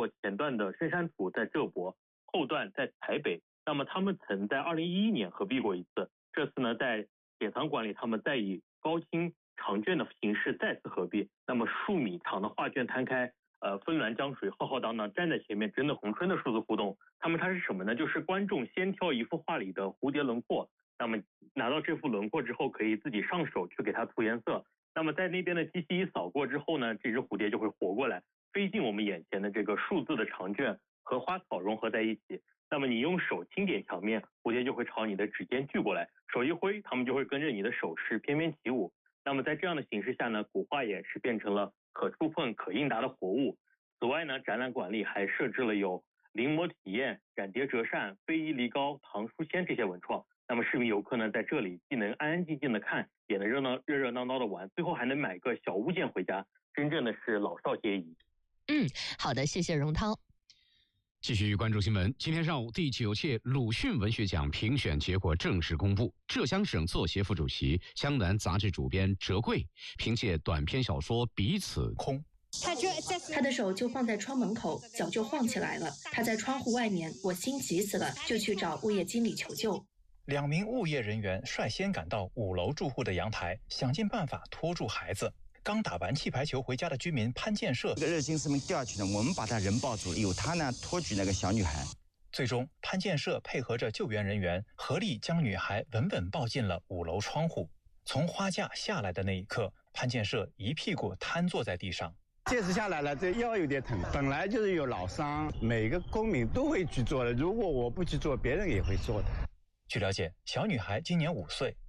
括前段的深山图在浙博，后段在台北。那么他们曾在2011年合璧过一次，这次呢在典藏馆里他们再以高清长卷的形式再次合璧。那么数米长的画卷摊开，纷峦江水浩浩荡荡站在前面，真的红春的数字互动。它是什么呢？就是观众先挑一幅画里的蝴蝶轮廓，那么拿到这幅轮廓之后，可以自己上手去给它涂颜色。那么在那边的机器一扫过之后呢，这只蝴蝶就会活过来，飞进我们眼前的这个数字的长卷和花草融合在一起。那么你用手轻点墙面，蝴蝶就会朝你的指尖聚过来，手一挥，它们就会跟着你的手势翩翩起舞。那么在这样的形式下呢，古画也是变成了可触碰可应答的活物。此外呢，展览馆里还设置了有临摹体验、斩蝶折扇、飞移离高、唐书签这些文创。那么市民游客呢，在这里既能安安静静的看，也能热热闹闹的玩，最后还能买个小物件回家，真正的是老少皆宜。 好的，谢谢荣涛。 继续关注新闻。今天上午，第9届鲁迅文学奖评选结果正式公布。浙江省作协副主席、湘南杂志主编哲贵凭借短篇小说《彼此空》， 他的手就放在窗门口，脚就晃起来了。他在窗户外面，我心急死了，就去找物业经理求救。 2名物业人员率先赶到5楼住户的阳台，想尽办法拖住孩子。刚打完气排球回家的居民潘建设， 这个热心市民掉下去呢，我们把他人抱住，由他呢托举那个小女孩。 最终，潘建设配合着救援人员，合力将女孩稳稳抱进了5楼窗户。从花架下来的那一刻，潘建设一屁股瘫坐在地上。 这次下来了，这腰有点疼，本来就是有老伤，每个公民都会去做的。如果我不去做，别人也会做的。 据了解，小女孩今年5岁，